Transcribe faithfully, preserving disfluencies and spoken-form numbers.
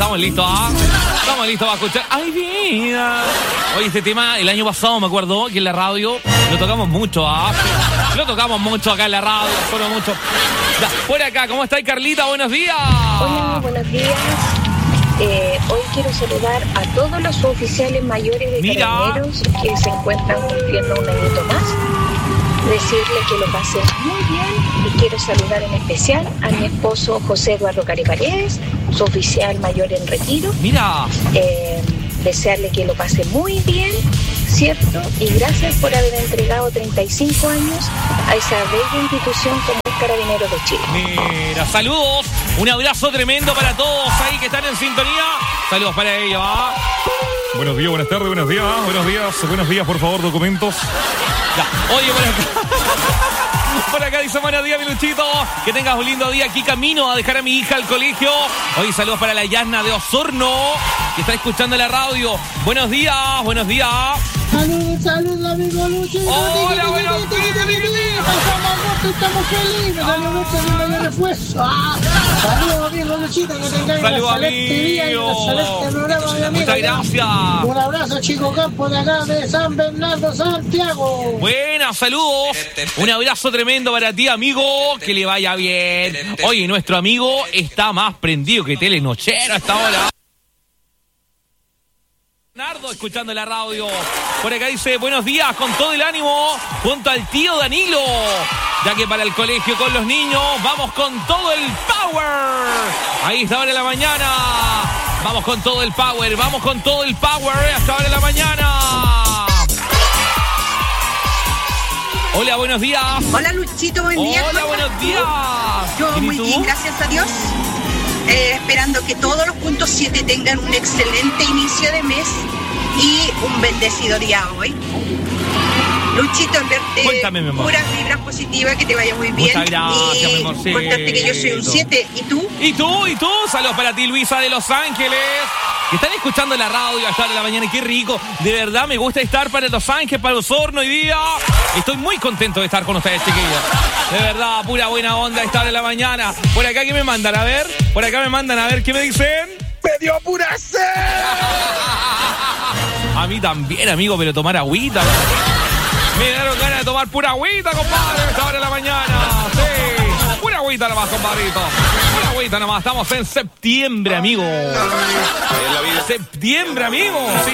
estamos listos, ¿ah? Estamos listos para escuchar. ¡Ay, vida! Oye, este tema, el año pasado me acuerdo que en la radio lo tocamos mucho, ¿ah? Lo tocamos mucho acá en la radio, solo mucho. Ya, por acá, ¿cómo estáis, Carlita? Buenos días. Hola, buenos días. Eh, hoy quiero saludar a todos los oficiales mayores de Mira. Carabineros que se encuentran cumpliendo un añito más. Decirle que lo pasen muy bien y quiero saludar en especial a mi esposo José Eduardo Cari Paredes, su oficial mayor en retiro. Mira. Eh, desearle que lo pase muy bien, ¿cierto? Y gracias por haber entregado treinta y cinco años a esa bella institución como es Carabineros de Chile. Mira, saludos. Un abrazo tremendo para todos ahí que están en sintonía. Saludos para ellos, ¿ah? Buenos días, buenas tardes, buenos días, buenos días, buenos días, por favor, documentos. Ya. Oye, por acá. Por acá dice, buenos días, mi Luchito. Que tengas un lindo día aquí camino a dejar a mi hija al colegio. Hoy saludos para la Yasna de Osorno, que está escuchando la radio. Buenos días, buenos días. Salud, salud, amigo Luchito. Hola, buenos días. Estamos felices. Saludos de mayor refuerzo. Saludos, amigo Luchito, que tengáis un excelente día y un excelente programa, mi amigo. Muchas gracias. Un abrazo, Chico Campo, de acá de San Bernardo, Santiago. Buenas, saludos. Un abrazo tremendo para ti, amigo. Que le vaya bien. Oye, nuestro amigo está más prendido que telenochero hasta ahora. Leonardo escuchando la radio. Por acá dice, buenos días, con todo el ánimo, junto al tío Danilo. Ya que para el colegio con los niños, vamos con todo el power. Ahí está ahora en la mañana. Vamos con todo el power, vamos con todo el power hasta ahora en la mañana. Hola, buenos días. Hola, Luchito, buen día. Hola, buenos días. Yo ¿Y muy tú? bien, gracias a Dios. Eh, esperando que todos los puntos siete tengan un excelente inicio de mes y un bendecido día hoy. Luchito, enviarte Cuéntame, mi amor. puras vibras positivas, que te vaya muy bien. Muchas gracias, mi y amorcito. contarte que yo soy un siete. ¿Y tú? ¿Y tú? ¿Y tú? Saludos para ti, Luisa de Los Ángeles. Que están escuchando la radio hasta de la mañana. Qué rico. De verdad me gusta estar para Los Ángeles, para Osorno hoy día. Estoy muy contento de estar con ustedes, chiquillos. De verdad, pura buena onda estar en la mañana. Por acá, ¿qué me mandan? A ver. Por acá me mandan a ver, ¿qué me dicen? ¡Me dio pura sed! A mí también, amigo, pero tomar agüita. Me dieron ganas de tomar pura agüita, compadre, a esta hora de la mañana. Sí, pura agüita nomás, compadrito. Pura agüita nomás. Estamos en septiembre, amigo. Septiembre, amigo. Sí,